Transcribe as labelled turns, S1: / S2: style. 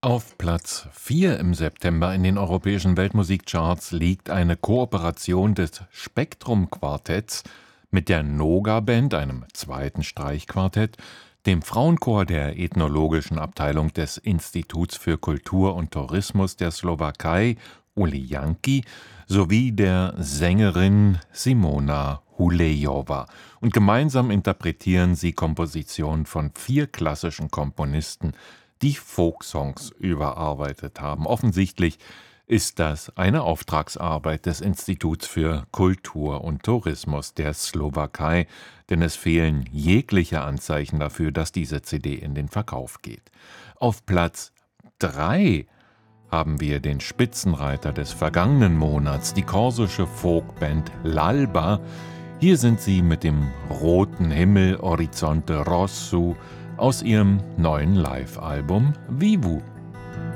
S1: Auf Platz 4 im September in den europäischen Weltmusikcharts liegt eine Kooperation des Spektrum-Quartetts mit der Noga-Band, einem zweiten Streichquartett, dem Frauenchor der ethnologischen Abteilung des Instituts für Kultur und Tourismus der Slowakei, Ulijanki, sowie der Sängerin Simona Hulejova. Und gemeinsam interpretieren sie Kompositionen von 4 klassischen Komponisten, die Folksongs überarbeitet haben. Offensichtlich ist das eine Auftragsarbeit des Instituts für Kultur und Tourismus der Slowakei, denn es fehlen jegliche Anzeichen dafür, dass diese CD in den Verkauf geht. Auf Platz 3 haben wir den Spitzenreiter des vergangenen Monats, die korsische Folkband L'Alba. Hier sind sie mit dem roten Himmel Orizzonte Rosso aus ihrem neuen Live-Album Vivu.